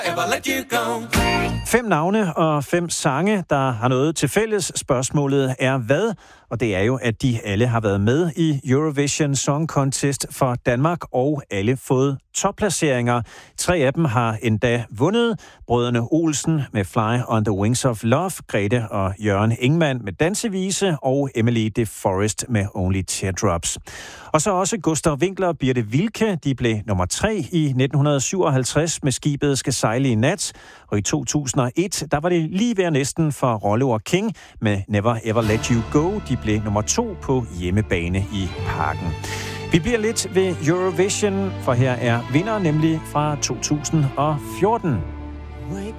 Ever let you go. 5 navne og 5 sange, der har noget til fælles. Spørgsmålet er hvad? Og det er jo, at de alle har været med i Eurovision Song Contest for Danmark, og alle fået topplaceringer. 3 af dem har endda vundet. Brødrene Olsen med Fly on the Wings of Love, Grete og Jørgen Ingmann med Dansevise, og Emily de Forest med Only Teardrops. Og så også Gustav Winkler og Birte Wilke. De blev nummer 3 i 1957 med Skibet skal sejle i nat. Og i 2001, der var det lige ved næsten for Rollo og King med Never Ever Let You Go. De blev nummer 2 på hjemmebane i Parken. Vi bliver lidt ved Eurovision, for her er vinder nemlig fra 2014. Wake